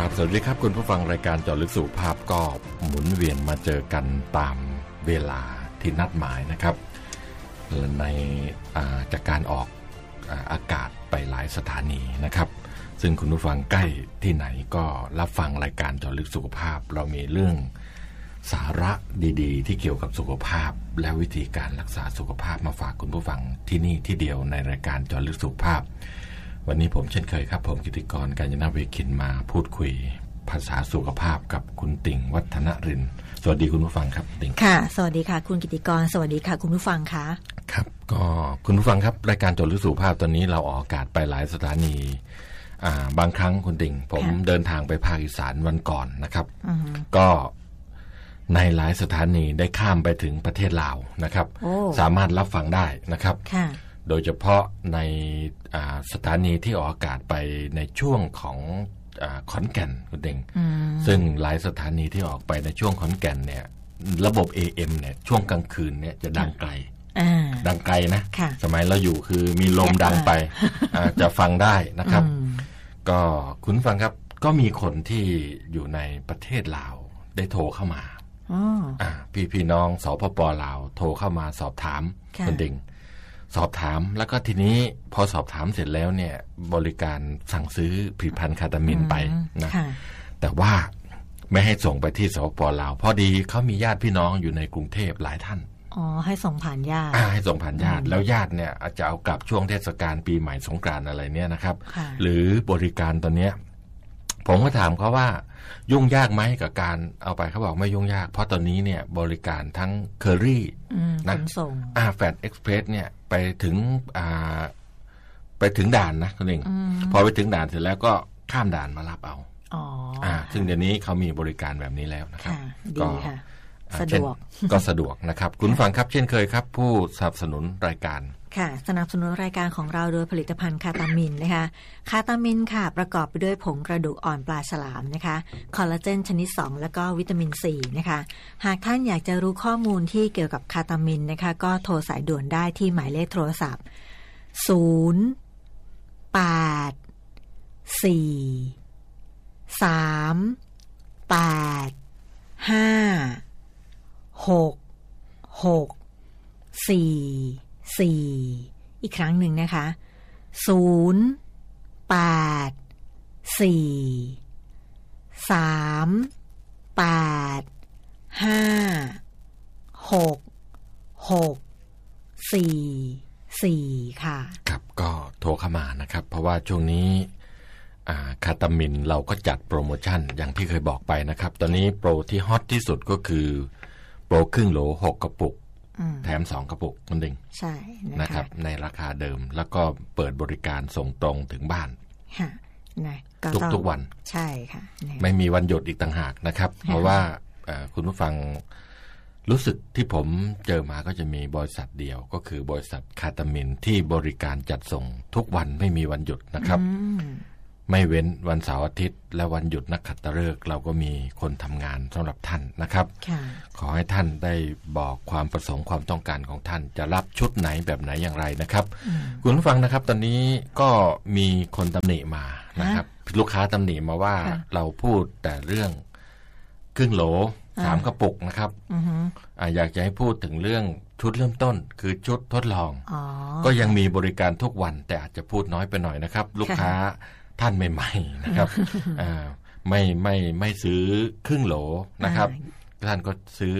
ครับสวัสดีครับคุณผู้ฟังรายการเจาะลึกสุขภาพก็หมุนเวียนมาเจอกันตามเวลาที่นัดหมายนะครับในจากการออกอากาศไปหลายสถานีนะครับซึ่งคุณผู้ฟังใกล้ที่ไหนก็รับฟังรายการเจาะลึกสุขภาพเรามีเรื่องสาระดีๆที่เกี่ยวกับสุขภาพและวิธีการรักษาสุขภาพมาฝากคุณผู้ฟังที่นี่ที่เดียวในรายการเจาะลึกสุขภาพวันนี้ผมเช่นเคยครับผมกิติกร กาญจนเวคินมาพูดคุยภาษาสุขภาพกับคุณติ่งวัฒนรินทร์สวัสดีคุณผู้ฟังครับติ่งค่ะสวัสดีค่ะคุณกิติกรสวัสดีค่ะคุณผู้ฟังค่ะครับก็คุณผู้ฟังครับรายการเจาะลึกสุขภาพตอนนี้เราออกอากาศไปหลายสถานีบางครั้งคุณติ่งผมเดินทางไปภาคอีสานวันก่อนนะครับก็ในหลายสถานีได้ข้ามไปถึงประเทศลาวนะครับสามารถรับฟังได้นะครับโดยเฉพาะในสถานีที่ออกอากาศไปในช่วงของขอนแก่นคุณเด้งซึ่งหลายสถานีที่ออกไปในช่วงขอนแก่นเนี่ยระบบ AM เนี่ยช่วงกลางคืนเนี่ยจะดังไกลนะสมัยเราอยู่คือมีลมดังไปจะฟังได้นะครับก็คุณฟังครับก็มีคนที่อยู่ในประเทศลาวได้โทรเข้ามาพี่น้องสปป.ลาวโทรเข้ามาสอบถามคุณเด้งสอบถามแล้วก็ทีนี้พอสอบถามเสร็จแล้วเนี่ยบริการสั่งซื้อผลิตภัณฑ์คาตามินไปนะแต่ว่าไม่ให้ส่งไปที่สปป.ลาวพอดีเขามีญาติพี่น้องอยู่ในกรุงเทพหลายท่านให้ส่งผ่านญาติให้ส่งผ่านญาติแล้วญาติเนี่ยอาจจะเอากลับช่วงเทศกาลปีใหม่สงกรานต์อะไรเนี่ยนะครับหรือบริการตอนเนี้ยผมก็ถามเขาว่ายุ่งยากไหมกับการเอาไปเขาบอกไม่ยุ่งยากเพราะตอนนี้เนี่ยบริการทั้งเคอรี่นะแฟดเอ็กซ์เพรสเนี่ยไปถึงด่านนะคุณเองพอไปถึงด่านเสร็จแล้วก็ข้ามด่านมารับเอาซึ่งเดี๋ยวนี้เขามีบริการแบบนี้แล้วนะครับก็สะดวกก็สะดวกนะครับคุณฟังครับเช่นเคยครับผู้สนับสนุนรายการค่ะสนับสนุนรายการของเราโดยผลิตภัณฑ์คาตามินนะคะคาตามินค่ะประกอบไปด้วยผงกระดูกอ่อนปลาฉลามนะคะคอลลาเจนชนิด2แล้วก็วิตามินซีนะคะหากท่านอยากจะรู้ข้อมูลที่เกี่ยวกับคาตามินนะคะก็โทรสายด่วนได้ที่หมายเลขโทรศัพท์084385664อีกครั้งหนึ่งนะคะ084385664ค่ะครับก็โทรเข้ามานะครับเพราะว่าช่วงนี้คาตามินเราก็จัดโปรโมชั่นอย่างที่เคยบอกไปนะครับตอนนี้โปรที่ฮอตที่สุดก็คือโปรครึ่งโหล6กระปุกแถม2กระปุกนั่นเองใช่นะครับในราคาเดิมแล้วก็เปิดบริการส่งตรงถึงบ้านทุกวันใช่ค่ะไม่มีวันหยุดอีกต่างหากนะครับเพราะว่าคุณผู้ฟังรู้สึกที่ผมเจอมาก็จะมีบริษัทเดียวก็คือบริษัทคาตามินที่บริการจัดส่งทุกวันไม่มีวันหยุดนะครับไม่เว้นวันเสาร์อาทิตย์และวันหยุดนักขัตฤกษ์เราก็มีคนทำงานสำหรับท่านนะครับขอให้ท่านได้บอกความประสงค์ความต้องการของท่านจะรับชุดไหนแบบไหนอย่างไรนะครับคุณผู้ฟังนะครับตอนนี้ก็มีคนตำหนิมานะครับลูกค้าตำหนิมาว่าเราพูดแต่เรื่องครึ่งโหล3กระปุกนะครับอยากจะให้พูดถึงเรื่องชุดเริ่มต้นคือชุดทดลองก็ยังมีบริการทุกวันแต่อาจจะพูดน้อยไปหน่อยนะครับลูกค้าท่านใหม่ๆนะครับไม่ซื้อครึ่งโหลนะครับท่านก็ซื้อ